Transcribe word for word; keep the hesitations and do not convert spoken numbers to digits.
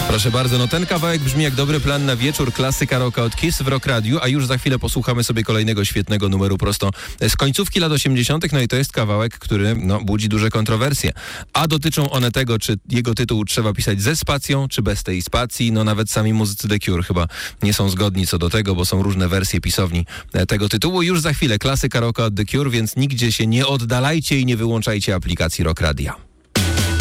Proszę bardzo, no ten kawałek brzmi jak dobry plan na wieczór, klasyka rocka od Kiss w Rock Radiu, a już za chwilę posłuchamy sobie kolejnego świetnego numeru prosto z końcówki lat osiemdziesiątych. No i to jest kawałek, który no, budzi duże kontrowersje. A dotyczą one tego, czy jego tytuł trzeba pisać ze spacją, czy bez tej spacji. No nawet sami muzycy The Cure chyba nie są zgodni co do tego, bo są różne wersje pisowni tego tytułu. Już za chwilę klasyka rocka od The Cure, więc nigdzie się nie oddalajcie i nie wyłączajcie aplikacji Rock Radia.